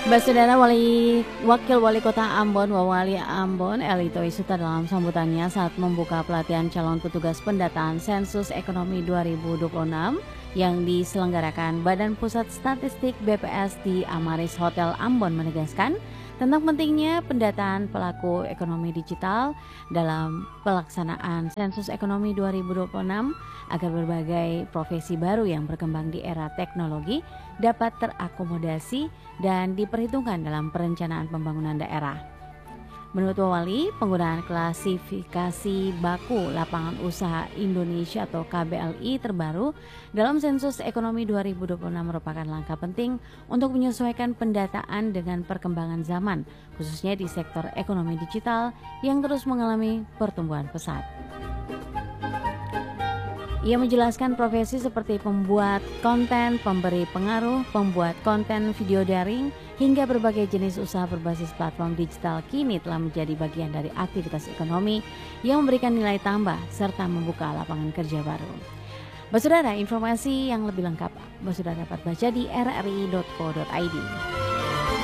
Mbak Saudara Wakil Wali Kota Ambon, Wawali Ambon, Elito Isuta dalam sambutannya saat membuka pelatihan calon petugas pendataan Sensus Ekonomi 2026 yang diselenggarakan Badan Pusat Statistik BPS di Amaris Hotel Ambon menegaskan tentang pentingnya pendataan pelaku ekonomi digital dalam pelaksanaan Sensus Ekonomi 2026 agar berbagai profesi baru yang berkembang di era teknologi dapat terakomodasi dan diperhitungkan dalam perencanaan pembangunan daerah. Menurut Wawali, penggunaan klasifikasi baku lapangan usaha Indonesia atau KBLI terbaru dalam Sensus Ekonomi 2026 merupakan langkah penting untuk menyesuaikan pendataan dengan perkembangan zaman, khususnya di sektor ekonomi digital yang terus mengalami pertumbuhan pesat. Ia menjelaskan profesi seperti pembuat konten, pemberi pengaruh, pembuat konten video daring, hingga berbagai jenis usaha berbasis platform digital kini telah menjadi bagian dari aktivitas ekonomi yang memberikan nilai tambah serta membuka lapangan kerja baru. Saudara, informasi yang lebih lengkap Saudara dapat baca di rri.co.id.